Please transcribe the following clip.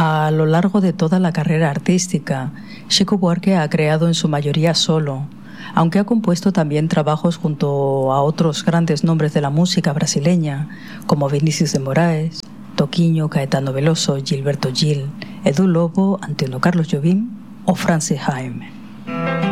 A lo largo de toda la carrera artística, Chico Buarque ha creado en su mayoría solo, aunque ha compuesto también trabajos junto a otros grandes nombres de la música brasileña, como Vinícius de Moraes, Toquinho, Caetano Veloso, Gilberto Gil, Edu Lobo, Antônio Carlos Jobim o Francis Haim.